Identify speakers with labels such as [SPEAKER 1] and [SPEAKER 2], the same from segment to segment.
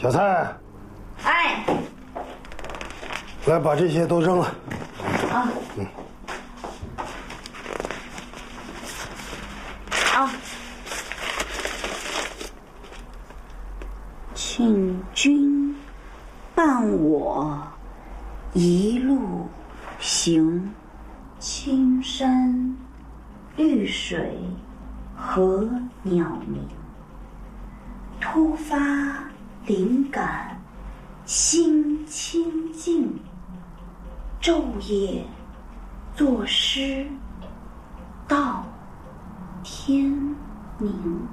[SPEAKER 1] 小蔡，
[SPEAKER 2] 哎，
[SPEAKER 1] 来把这些都扔了。
[SPEAKER 2] 啊，啊，请君伴我一路行，青山绿水和鸟鸣，突发灵感心清静，昼夜作诗到天明。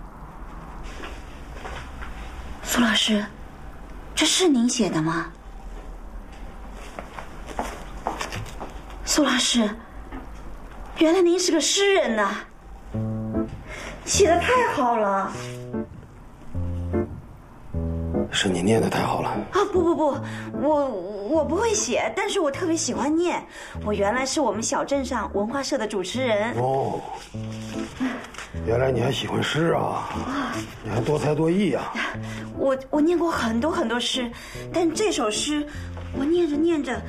[SPEAKER 2] 苏老师，这是您写的吗？苏老师，原来您是个诗人呐，写得太好了。
[SPEAKER 1] 是你念得太好了
[SPEAKER 2] 啊！不，我不会写，但是我特别喜欢念。我原来是我们小镇上文化社的主持人。
[SPEAKER 1] 哦，原来你还喜欢诗啊！你还多才多艺啊！
[SPEAKER 2] 我念过很多诗，但这首诗我念着念着，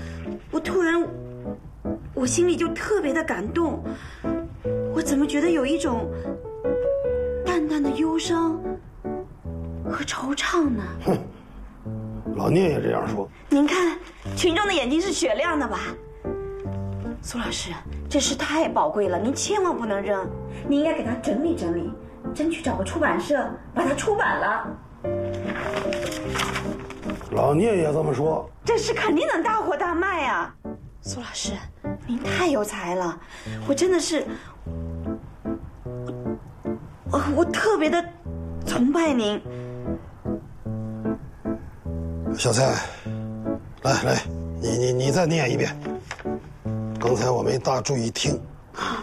[SPEAKER 2] 我心里就特别的感动。我怎么觉得有一种淡淡的忧伤和惆怅呢？
[SPEAKER 1] 哼，老聂也这样说。
[SPEAKER 2] 您看，群众的眼睛是雪亮的吧？苏老师，这诗太宝贵了，您千万不能扔，您应该给它整理整理，争取找个出版社把它出版了。
[SPEAKER 1] 老聂也这么说。
[SPEAKER 2] 这诗肯定能大火大卖啊！苏老师，您太有才了，我真的是，我特别的崇拜您。
[SPEAKER 1] 小蔡，来，你再念一遍。刚才我没大注意听。
[SPEAKER 2] 好。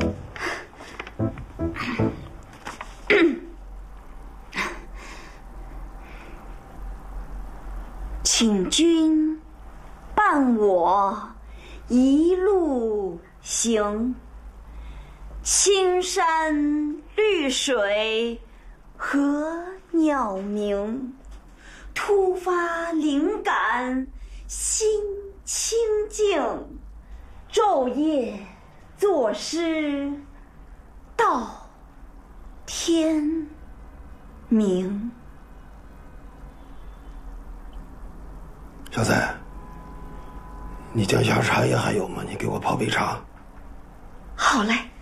[SPEAKER 2] 请君伴我一路行，青山绿水和鸟鸣，突发灵感心清静，昼夜作诗到天明。
[SPEAKER 1] 小蔡，你姜虾茶叶还有吗？你给我泡杯茶。
[SPEAKER 2] 好嘞。